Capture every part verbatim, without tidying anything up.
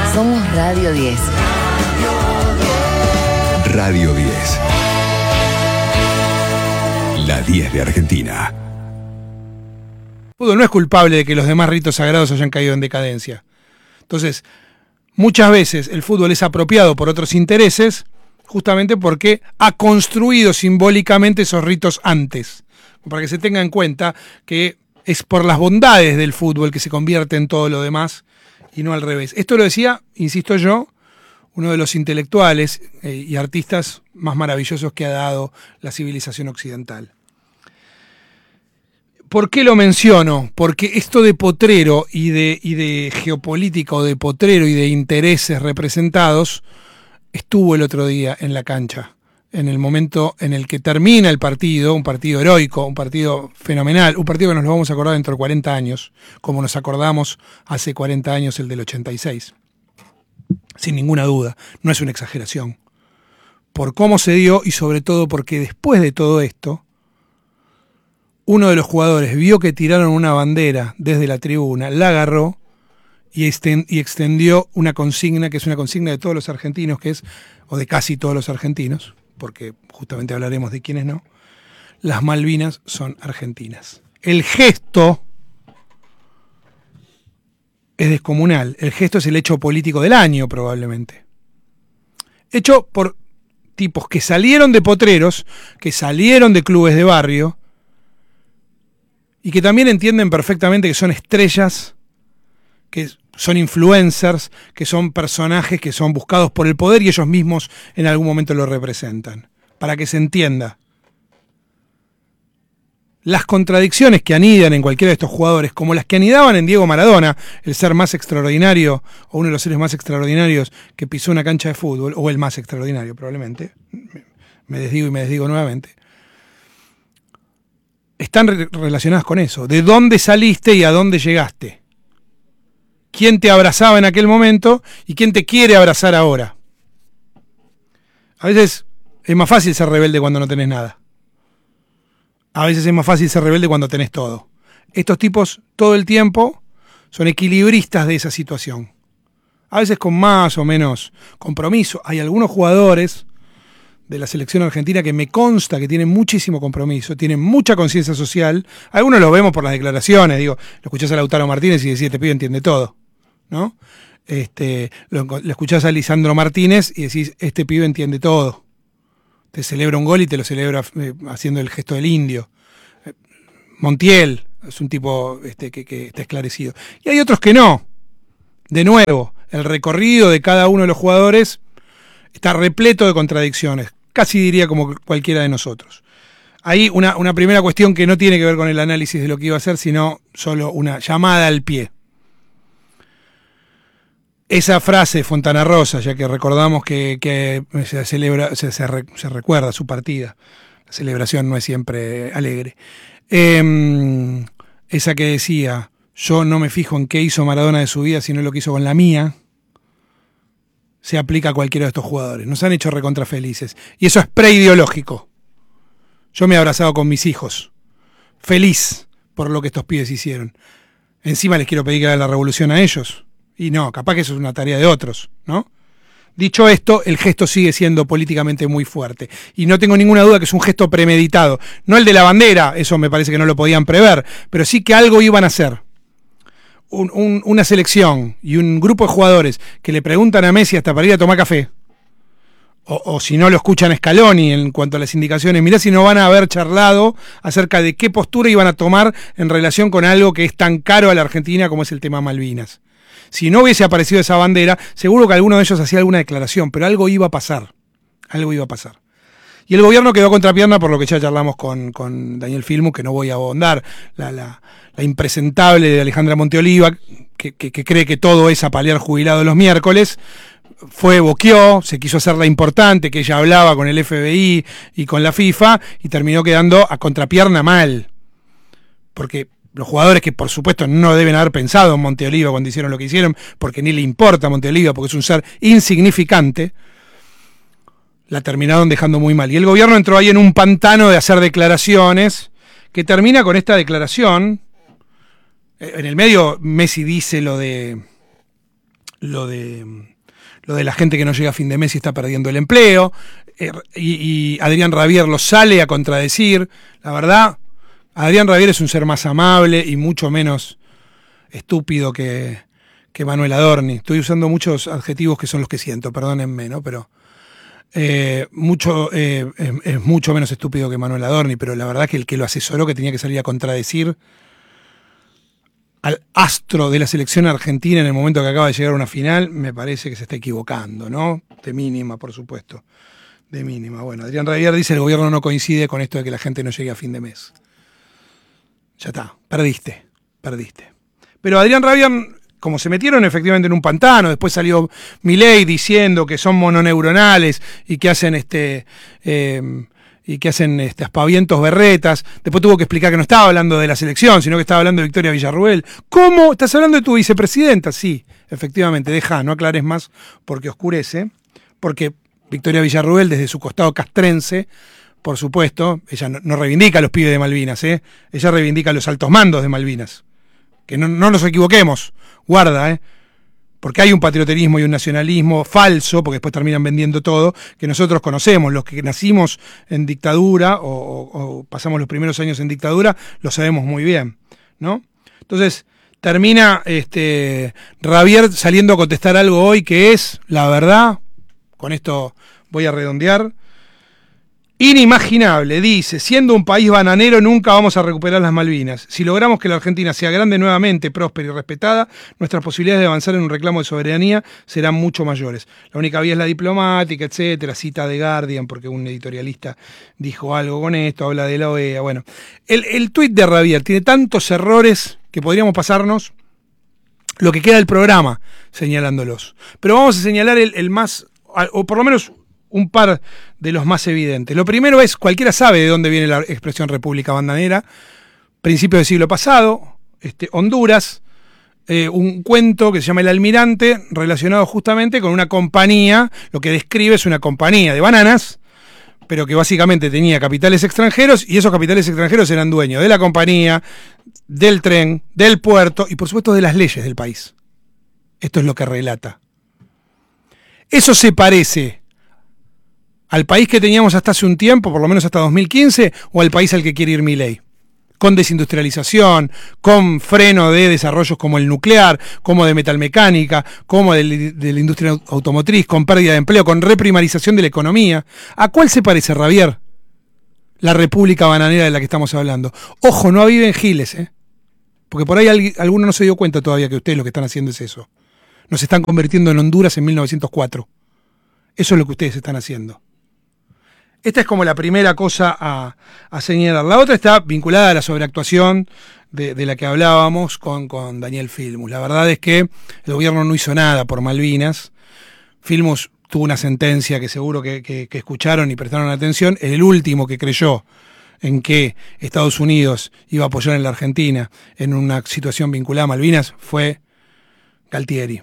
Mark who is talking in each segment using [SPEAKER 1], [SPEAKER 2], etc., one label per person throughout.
[SPEAKER 1] Somos Radio diez.
[SPEAKER 2] Radio diez. La diez de Argentina.
[SPEAKER 3] El fútbol no es culpable de que los demás ritos sagrados hayan caído en decadencia. Entonces, muchas veces el fútbol es apropiado por otros intereses justamente porque ha construido simbólicamente esos ritos antes. Para que se tenga en cuenta que es por las bondades del fútbol que se convierte en todo lo demás y no al revés. Esto lo decía, insisto yo, uno de los intelectuales eh, y artistas más maravillosos que ha dado la civilización occidental. ¿Por qué lo menciono? Porque esto de potrero y de, y de geopolítica o de potrero y de intereses representados estuvo el otro día en la cancha, en el momento en el que termina el partido, un partido heroico, un partido fenomenal, un partido que nos lo vamos a acordar dentro de cuarenta años, como nos acordamos hace cuarenta años el del ochenta y seis. Sin ninguna duda, no es una exageración. Por cómo se dio y sobre todo porque después de todo esto, uno de los jugadores vio que tiraron una bandera desde la tribuna, la agarró y extendió una consigna, que es una consigna de todos los argentinos, que es, o de casi todos los argentinos, porque justamente hablaremos de quiénes no, las Malvinas son argentinas. El gesto es descomunal, el gesto es el hecho político del año probablemente. Hecho por tipos que salieron de potreros, que salieron de clubes de barrio, y que también entienden perfectamente que son estrellas, que son influencers, que son personajes que son buscados por el poder y ellos mismos en algún momento lo representan. Para que se entienda. Las contradicciones que anidan en cualquiera de estos jugadores, como las que anidaban en Diego Maradona, el ser más extraordinario, o uno de los seres más extraordinarios que pisó una cancha de fútbol, o el más extraordinario probablemente, me desdigo y me desdigo nuevamente, están re- relacionadas con eso. ¿De dónde saliste y a dónde llegaste? ¿Quién te abrazaba en aquel momento y quién te quiere abrazar ahora? A veces es más fácil ser rebelde cuando no tenés nada. A veces es más fácil ser rebelde cuando tenés todo. Estos tipos todo el tiempo son equilibristas de esa situación. A veces con más o menos compromiso. Hay algunos jugadores de la selección argentina que me consta que tienen muchísimo compromiso, tienen mucha conciencia social. Algunos los vemos por las declaraciones, digo, lo escuchás a Lautaro Martínez y decís, este pibe entiende todo, ¿no? Este, lo, lo escuchás a Lisandro Martínez y decís, este pibe entiende todo. Te celebra un gol y te lo celebra eh, haciendo el gesto del indio. Eh, Montiel es un tipo este, que, que está esclarecido. Y hay otros que no. De nuevo, el recorrido de cada uno de los jugadores está repleto de contradicciones. Casi diría como cualquiera de nosotros. Hay una, una primera cuestión que no tiene que ver con el análisis de lo que iba a hacer, sino solo una llamada al pie. Esa frase de Fontana Rosa, ya que recordamos que, que se celebra, se, se, re, se recuerda su partida, la celebración no es siempre alegre. Eh, esa que decía, yo no me fijo en qué hizo Maradona de su vida, sino lo que hizo con la mía, se aplica a cualquiera de estos jugadores. Nos han hecho recontra felices. Y eso es preideológico. Yo me he abrazado con mis hijos, feliz por lo que estos pibes hicieron. Encima les quiero pedir que hagan la revolución a ellos. Y no, capaz que eso es una tarea de otros, ¿no? Dicho esto, el gesto sigue siendo políticamente muy fuerte. Y no tengo ninguna duda que es un gesto premeditado. No el de la bandera, eso me parece que no lo podían prever, pero sí que algo iban a hacer. Un, un, una selección y un grupo de jugadores que le preguntan a Messi hasta para ir a tomar café, o, o si no lo escuchan a Scaloni en cuanto a las indicaciones, mirá si no van a haber charlado acerca de qué postura iban a tomar en relación con algo que es tan caro a la Argentina como es el tema Malvinas. Si no hubiese aparecido esa bandera, seguro que alguno de ellos hacía alguna declaración, pero algo iba a pasar, algo iba a pasar. Y el gobierno quedó contrapierna por lo que ya charlamos con, con Daniel Filmus, que no voy a ahondar, la, la, la impresentable de Alejandra Monteoliva, que, que, que cree que todo es apalear jubilado los miércoles, fue, boqueó, se quiso hacer la importante, que ella hablaba con el F B I y con la FIFA, y terminó quedando a contrapierna mal. Porque los jugadores que por supuesto no deben haber pensado en Monteoliva cuando hicieron lo que hicieron, porque ni le importa a Monteoliva, porque es un ser insignificante, la terminaron dejando muy mal. Y el gobierno entró ahí en un pantano de hacer declaraciones, que termina con esta declaración. En el medio Messi dice lo de lo de, lo de la gente que no llega a fin de mes y está perdiendo el empleo, eh, y, y Adrián Rabier lo sale a contradecir. La verdad, Adrián Rabier es un ser más amable y mucho menos estúpido que, que Manuel Adorni. Estoy usando muchos adjetivos que son los que siento, perdónenme, ¿no? Pero eh, mucho, eh, es, es mucho menos estúpido que Manuel Adorni, pero la verdad que el que lo asesoró, que tenía que salir a contradecir al astro de la selección argentina en el momento que acaba de llegar a una final, me parece que se está equivocando, ¿no? De mínima, por supuesto. De mínima. Bueno, Adrián Rabier dice: el gobierno no coincide con esto de que la gente no llegue a fin de mes. Ya está, perdiste, perdiste. Pero Adrián Rabier, como se metieron efectivamente en un pantano, después salió Milei diciendo que son mononeuronales y que hacen este... Eh, y que hacen este, aspavientos berretas. Después tuvo que explicar que no estaba hablando de la selección, sino que estaba hablando de Victoria Villarruel. ¿Cómo? ¿Estás hablando de tu vicepresidenta? Sí, efectivamente, deja, no aclares más porque oscurece, porque Victoria Villarruel, desde su costado castrense, por supuesto, ella no, no reivindica a los pibes de Malvinas, ¿eh? Ella reivindica a los altos mandos de Malvinas. Que no, no nos equivoquemos, guarda, ¿eh? Porque hay un patrioterismo y un nacionalismo falso, porque después terminan vendiendo todo, que nosotros conocemos. Los que nacimos en dictadura o, o, o pasamos los primeros años en dictadura, lo sabemos muy bien, ¿no? Entonces, termina este, Rabier saliendo a contestar algo hoy que es, la verdad, con esto voy a redondear, inimaginable. Dice: siendo un país bananero nunca vamos a recuperar las Malvinas. Si logramos que la Argentina sea grande nuevamente, próspera y respetada, nuestras posibilidades de avanzar en un reclamo de soberanía serán mucho mayores. La única vía es la diplomática, etcétera. Cita de Guardian, porque un editorialista dijo algo con esto, habla de la O E A. Bueno, el, el tuit de Rabier tiene tantos errores que podríamos pasarnos lo que queda del programa señalándolos. Pero vamos a señalar el, el más, o por lo menos un par de los más evidentes. Lo primero es, cualquiera sabe de dónde viene la expresión República Bananera, principio del siglo pasado, este, Honduras, eh, un cuento que se llama El Almirante, relacionado justamente con una compañía, lo que describe es una compañía de bananas, pero que básicamente tenía capitales extranjeros, y esos capitales extranjeros eran dueños de la compañía, del tren, del puerto, y por supuesto de las leyes del país. Esto es lo que relata. Eso se parece al país que teníamos hasta hace un tiempo, por lo menos hasta dos mil quince, o al país al que quiere ir Milei. Con desindustrialización, con freno de desarrollos como el nuclear, como de metalmecánica, como de, de la industria automotriz, con pérdida de empleo, con reprimarización de la economía. ¿A cuál se parece, Rabier? La República Bananera de la que estamos hablando. Ojo, no viven giles, ¿eh? Porque por ahí alguno no se dio cuenta todavía que ustedes lo que están haciendo es eso. Nos están convirtiendo en Honduras en mil novecientos cuatro. Eso es lo que ustedes están haciendo. Esta es como la primera cosa a, a señalar. La otra está vinculada a la sobreactuación de, de la que hablábamos con, con Daniel Filmus. La verdad es que el gobierno no hizo nada por Malvinas. Filmus tuvo una sentencia que seguro que, que, que escucharon y prestaron atención. El último que creyó en que Estados Unidos iba a apoyar en la Argentina en una situación vinculada a Malvinas fue Galtieri.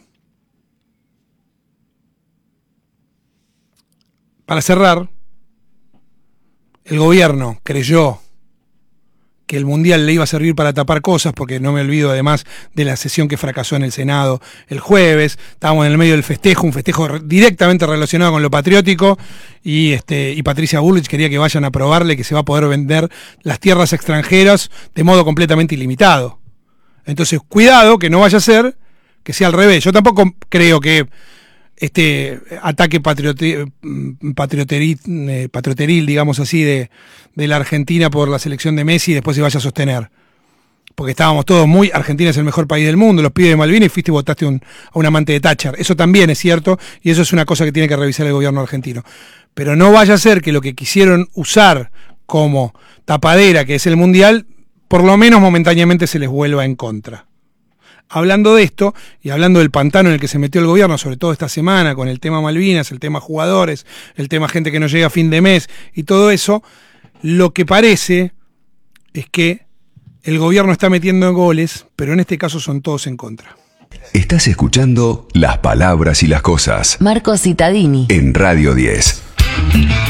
[SPEAKER 3] Para cerrar, el gobierno creyó que el Mundial le iba a servir para tapar cosas, porque no me olvido además de la sesión que fracasó en el Senado el jueves. Estábamos en el medio del festejo, un festejo directamente relacionado con lo patriótico, y este y Patricia Bullrich quería que vayan a probarle que se va a poder vender las tierras extranjeras de modo completamente ilimitado. Entonces, cuidado que no vaya a ser que sea al revés. Yo tampoco creo que este ataque patriote, patrioteril, eh, patrioteril, digamos así, de, de la Argentina por la selección de Messi después se vaya a sostener. Porque estábamos todos muy, Argentina es el mejor país del mundo, los pibes de Malvinas, y fuiste y votaste un, a un amante de Thatcher. Eso también es cierto, y eso es una cosa que tiene que revisar el gobierno argentino. Pero no vaya a ser que lo que quisieron usar como tapadera, que es el Mundial, por lo menos momentáneamente se les vuelva en contra. Hablando de esto, y hablando del pantano en el que se metió el gobierno, sobre todo esta semana, con el tema Malvinas, el tema jugadores, el tema gente que no llega a fin de mes y todo eso, lo que parece es que el gobierno está metiendo goles, pero en este caso son todos en contra.
[SPEAKER 2] Estás escuchando Las Palabras y las Cosas.
[SPEAKER 1] Marco Cittadini.
[SPEAKER 2] En Radio diez.